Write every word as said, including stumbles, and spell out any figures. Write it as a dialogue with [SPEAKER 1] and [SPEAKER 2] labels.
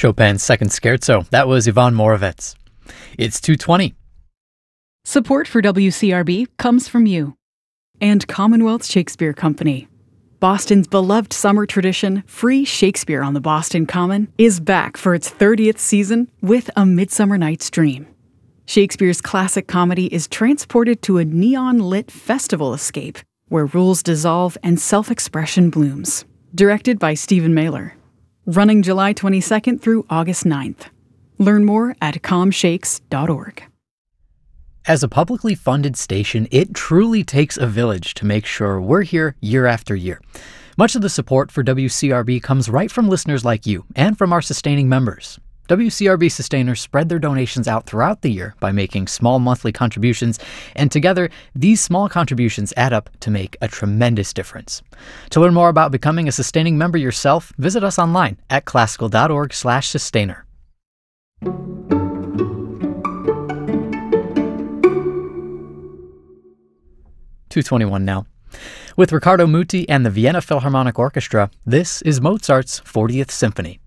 [SPEAKER 1] Chopin's Second Scherzo. That was Ivan Moravec. It's two twenty.
[SPEAKER 2] Support for W C R B comes from you and Commonwealth Shakespeare Company. Boston's beloved summer tradition, Free Shakespeare on the Boston Common, is back for its thirtieth season with A Midsummer Night's Dream. Shakespeare's classic comedy is transported to a neon-lit festival escape where rules dissolve and self-expression blooms. Directed by Stephen Mailer. Running July twenty-second through August ninth. Learn more at com shakes dot org.
[SPEAKER 1] As a publicly funded station, it truly takes a village to make sure we're here year after year. Much of the support for W C R B comes right from listeners like you and from our sustaining members. W C R B sustainers spread their donations out throughout the year by making small monthly contributions, and together, these small contributions add up to make a tremendous difference. To learn more about becoming a sustaining member yourself, visit us online at classical dot org slash sustainer. two twenty-one now. With Riccardo Muti and the Vienna Philharmonic Orchestra, this is Mozart's fortieth Symphony.